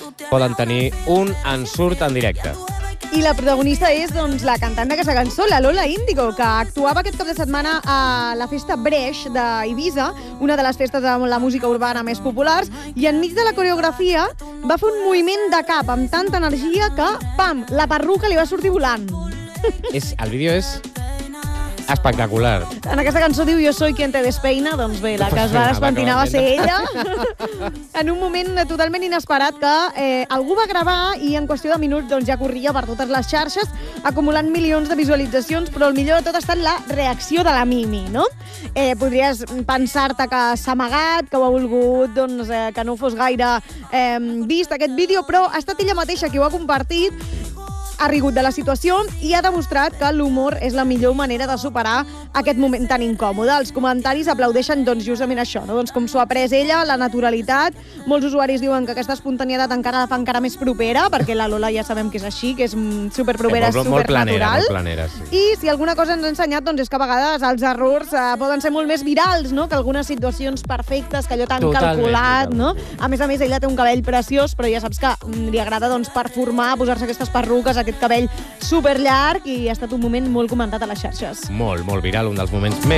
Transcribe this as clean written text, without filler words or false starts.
poden tenir un ensurt en directe. I la protagonista és doncs, la cantant d'aquesta cançó, la Lola Índigo, que actuava aquest cap de setmana a la festa Breix d'Eivissa, una de les festes de la música urbana més populars, i enmig de la coreografia va fer un moviment de cap amb tanta energia que, pam, la perruca li va sortir volant. El vídeo és espectacular. En aquesta cançó diu "Yo soy quien te despeina", doncs bé, la que es va despentinar va ser ella, en un moment totalment inesperat que algú va gravar i en qüestió de minuts doncs, ja corria per totes les xarxes, acumulant milions de visualitzacions, però el millor de tot ha estat la reacció de la Mimi, no? Podries pensar-te que s'ha amagat, que ho ha volgut, doncs, que no fos gaire vist aquest vídeo, però ha estat ella mateixa qui ho ha compartit, ha rigut de la situació i ha demostrat que l'humor és la millor manera de superar aquest moment tan incòmode. Els comentaris aplaudeixen doncs, justament això, no? Doncs com s'ho ha pres ella, la naturalitat. Molts usuaris diuen que aquesta espontaneïtat encara la fa encara més propera, perquè la Lola ja sabem que és així, que és superpropera, supernatural. Molt planera, sí. I si alguna cosa ens ha ensenyat doncs, és que a vegades els errors poden ser molt més virals, no? Que algunes situacions perfectes, que allò tan calculat, no? A més, ella té un cabell preciós, però ja saps que li agrada doncs, performar, posar-se aquestes perruques, aquest cabell superllarg, i ha estat un moment molt comentat a les xarxes. Molt viral, un dels moments més